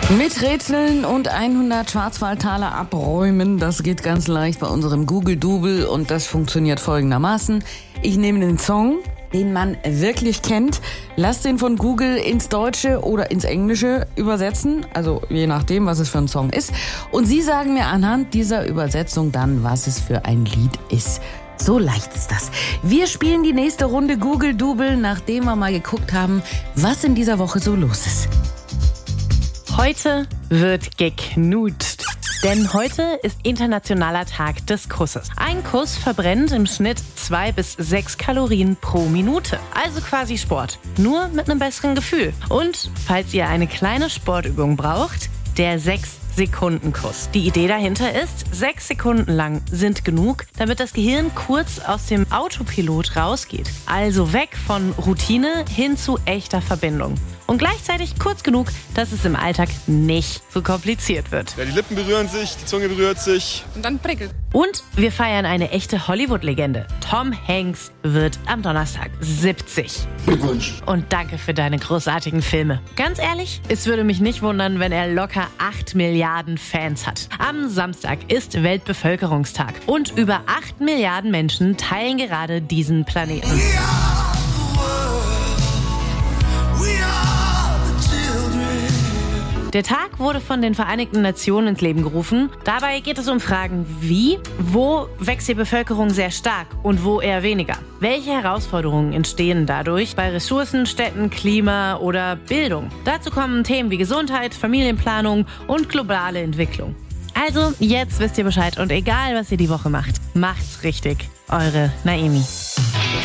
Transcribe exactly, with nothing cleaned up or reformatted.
Mit Rätseln und hundert Schwarzwaldtaler abräumen, das geht ganz leicht bei unserem Google-Double und das funktioniert folgendermaßen. Ich nehme den Song, den man wirklich kennt, lass den von Google ins Deutsche oder ins Englische übersetzen, also je nachdem, was es für ein Song ist. Und Sie sagen mir anhand dieser Übersetzung dann, was es für ein Lied ist. So leicht ist das. Wir spielen die nächste Runde Google-Double, nachdem wir mal geguckt haben, was in dieser Woche so los ist. Heute wird geknutscht. Denn heute ist internationaler Tag des Kusses. Ein Kuss verbrennt im Schnitt zwei bis sechs Kalorien pro Minute. Also quasi Sport, nur mit einem besseren Gefühl. Und falls ihr eine kleine Sportübung braucht, der sechs-Sekunden-Kuss. Die Idee dahinter ist, sechs Sekunden lang sind genug, damit das Gehirn kurz aus dem Autopilot rausgeht. Also weg von Routine hin zu echter Verbindung. Und gleichzeitig kurz genug, dass es im Alltag nicht so kompliziert wird. Ja, die Lippen berühren sich, die Zunge berührt sich. Und dann prickelt. Und wir feiern eine echte Hollywood-Legende. Tom Hanks wird am Donnerstag siebzig. Glückwunsch. Und danke für deine großartigen Filme. Ganz ehrlich, es würde mich nicht wundern, wenn er locker acht Milliarden Fans hat. Am Samstag ist Weltbevölkerungstag. Und über acht Milliarden Menschen teilen gerade diesen Planeten. Der Tag wurde von den Vereinigten Nationen ins Leben gerufen. Dabei geht es um Fragen wie, wo wächst die Bevölkerung sehr stark und wo eher weniger? Welche Herausforderungen entstehen dadurch bei Ressourcen, Städten, Klima oder Bildung? Dazu kommen Themen wie Gesundheit, Familienplanung und globale Entwicklung. Also, jetzt wisst ihr Bescheid und egal, was ihr die Woche macht, macht's richtig. Eure Naemi.